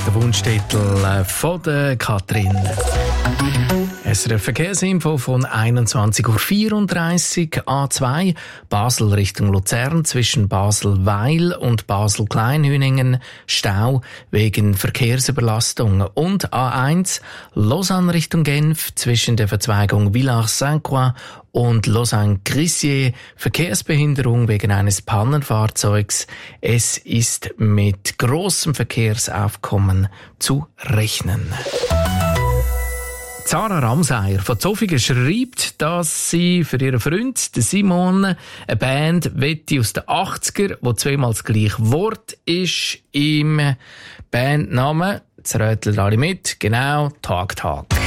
der Wunschtitel von der Katrin. SRF Verkehrsinfo von 21.34 Uhr A2 Basel Richtung Luzern zwischen Basel-Weil und Basel-Kleinhüningen Stau wegen Verkehrsüberlastung und A1 Lausanne Richtung Genf zwischen der Verzweigung Villars-Saint-Croix und Lausanne-Crissier Verkehrsbehinderung wegen eines Pannenfahrzeugs. Es ist mit grossem Verkehrsaufkommen zu rechnen. Sarah Ramseyer von Zofingen schreibt, dass sie für ihren Freund, den Simon, eine Band wette aus den 80er, wo zweimal das gleiche Wort ist im Bandnamen. Jetzt rätseln alle mit. Genau, Tag.